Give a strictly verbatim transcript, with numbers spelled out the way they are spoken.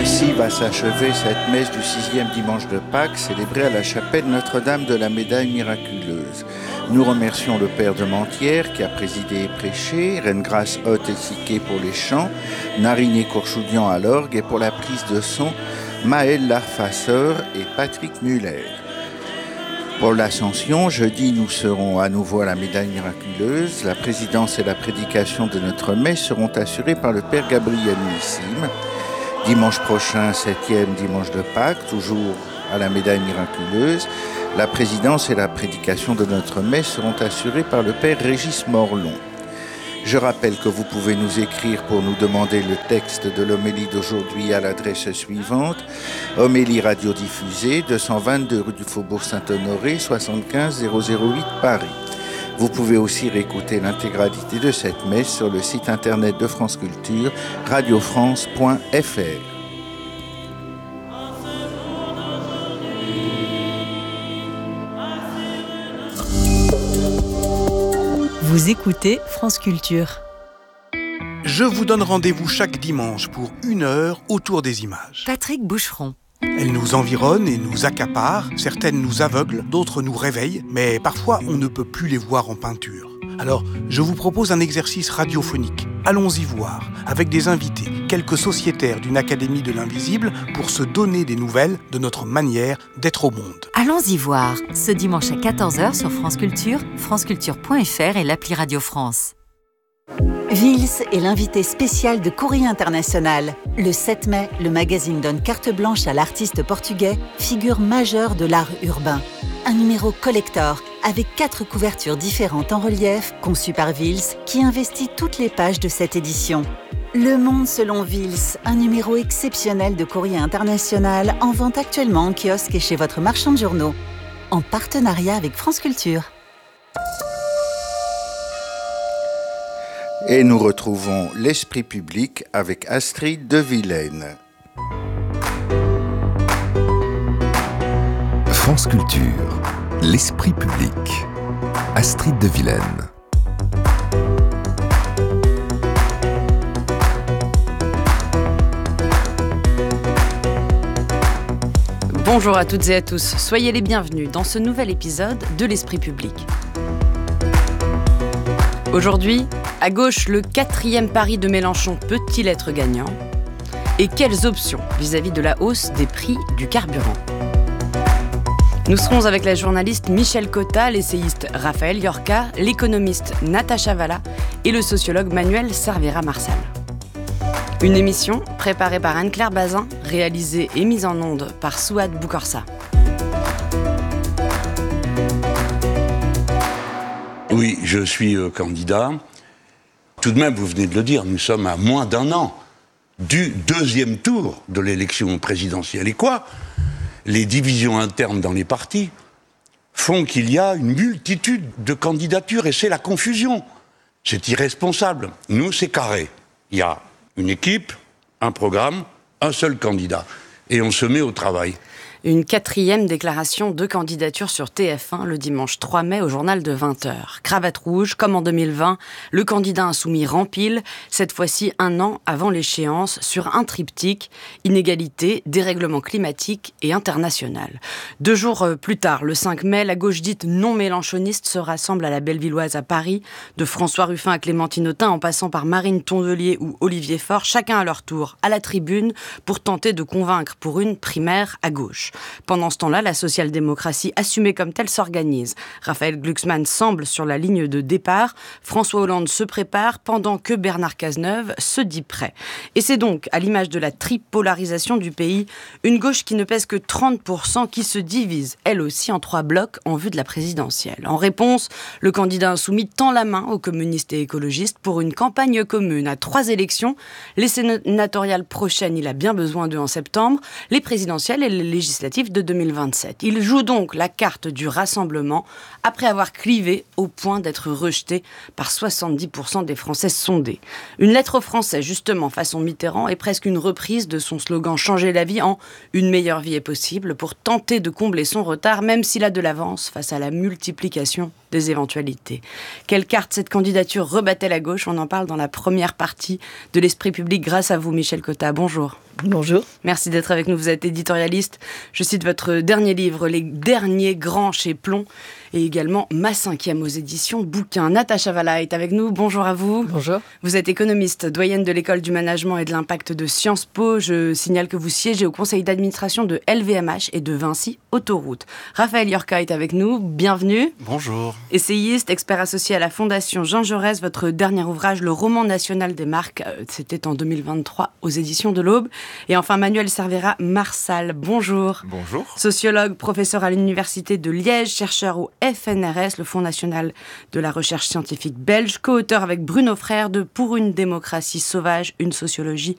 Ici va s'achever cette messe du sixième dimanche de Pâques, célébrée à la chapelle Notre-Dame de la Médaille miraculeuse. Nous remercions le Père de Mentière qui a présidé et prêché, Reine Grâce Hotte et Siquet pour les chants, Narine et Courchoudian à l'orgue et pour la prise de son, Maël Larfasseur et Patrick Muller. Pour l'Ascension, jeudi, nous serons à nouveau à la Médaille miraculeuse. La présidence et la prédication de notre messe seront assurées par le Père Gabriel Nissim. Dimanche prochain, septième dimanche de Pâques, toujours à la Médaille miraculeuse, la présidence et la prédication de notre messe seront assurées par le Père Régis Morlon. Je rappelle que vous pouvez nous écrire pour nous demander le texte de l'homélie d'aujourd'hui à l'adresse suivante: Homélie radiodiffusée, deux cent vingt-deux rue du Faubourg Saint-Honoré, soixante-quinze zéro zéro huit Paris. Vous pouvez aussi réécouter l'intégralité de cette messe sur le site internet de France Culture, radiofrance point f r. Vous écoutez France Culture. Je vous donne rendez-vous chaque dimanche pour une heure autour des images. Patrick Boucheron. Elles nous environnent et nous accaparent, certaines nous aveuglent, d'autres nous réveillent, mais parfois on ne peut plus les voir en peinture. Alors, je vous propose un exercice radiophonique. Allons-y voir, avec des invités, quelques sociétaires d'une académie de l'invisible, pour se donner des nouvelles de notre manière d'être au monde. Allons-y voir, ce dimanche à quatorze heures sur France Culture, franceculture point f r et l'appli Radio France. Vils est l'invité spécial de Courrier International. Le sept mai, le magazine donne carte blanche à l'artiste portugais, figure majeure de l'art urbain. Un numéro collector, avec quatre couvertures différentes en relief, conçues par Vils, qui investit toutes les pages de cette édition. Le Monde selon Vils, un numéro exceptionnel de Courrier International, en vente actuellement en kiosque et chez votre marchand de journaux. En partenariat avec France Culture. Et nous retrouvons l'Esprit public avec Astrid de Vilaine. France Culture, l'Esprit public. Astrid de Vilaine. Bonjour à toutes et à tous, soyez les bienvenus dans ce nouvel épisode de l'Esprit public. Aujourd'hui, à gauche, le quatrième pari de Mélenchon peut-il être gagnant ? Et quelles options vis-à-vis de la hausse des prix du carburant ? Nous serons avec la journaliste Michel Cotta, l'essayiste Raphaël Yorka, l'économiste Natacha Valla et le sociologue Manuel Cervera-Marsal. Une émission préparée par Anne-Claire Bazin, réalisée et mise en onde par Souad Boukorsa. Oui, je suis euh, candidat. Tout de même, vous venez de le dire, nous sommes à moins d'un an du deuxième tour de l'élection présidentielle. Et quoi ? Les divisions internes dans les partis font qu'il y a une multitude de candidatures et c'est la confusion. C'est irresponsable. Nous, c'est carré. Il y a une équipe, un programme, un seul candidat. Et on se met au travail. Une quatrième déclaration de candidature sur T F un le dimanche trois mai au journal de vingt heures. Cravate rouge, comme en deux mille vingt, le candidat insoumis rempile, cette fois-ci un an avant l'échéance, sur un triptyque, inégalité, dérèglement climatique et international. Deux jours plus tard, le cinq mai, la gauche dite non mélenchoniste se rassemble à la Bellevilloise à Paris, de François Ruffin à Clémentine Autain, en passant par Marine Tondelier ou Olivier Faure, chacun à leur tour, à la tribune, pour tenter de convaincre pour une primaire à gauche. Pendant ce temps-là, la social-démocratie assumée comme telle s'organise. Raphaël Glucksmann semble sur la ligne de départ. François Hollande se prépare pendant que Bernard Cazeneuve se dit prêt. Et c'est donc, à l'image de la tripolarisation du pays, une gauche qui ne pèse que trente pour cent qui se divise, elle aussi, en trois blocs en vue de la présidentielle. En réponse, le candidat insoumis tend la main aux communistes et écologistes pour une campagne commune à trois élections. Les sénatoriales prochaines, il a bien besoin d'eux en septembre, les présidentielles et les législatives de deux mille vingt-sept. Il joue donc la carte du rassemblement après avoir clivé au point d'être rejeté par soixante-dix pour cent des Français sondés. Une lettre aux Français, justement, façon Mitterrand, est presque une reprise de son slogan « Changer la vie en une meilleure vie est possible » pour tenter de combler son retard, même s'il a de l'avance face à la multiplication des éventualités. Quelle carte cette candidature rebattait la gauche ? On en parle dans la première partie de l'Esprit public grâce à vous, Michel Cotta. Bonjour. Bonjour. Merci d'être avec nous, vous êtes éditorialiste. Je cite votre dernier livre, Les Derniers Grands chez Plomb, et également Ma cinquième aux éditions Bouquin. Natacha Valla est avec nous, bonjour à vous. Bonjour. Vous êtes économiste, doyenne de l'école du management et de l'impact de Sciences Po. Je signale que vous siégez au conseil d'administration de L V M H et de Vinci Autoroute. Raphaël Yorka est avec nous, bienvenue. Bonjour. Essayiste, expert associé à la Fondation Jean Jaurès, votre dernier ouvrage, Le roman national des marques, c'était en deux mille vingt-trois aux éditions de l'Aube. Et enfin Manuel Cervera Marsal, bonjour. Bonjour. Sociologue, professeur à l'université de Liège, chercheur au F N R S, le Fonds national de la recherche scientifique belge, co-auteur avec Bruno Frère de Pour une démocratie sauvage, une sociologie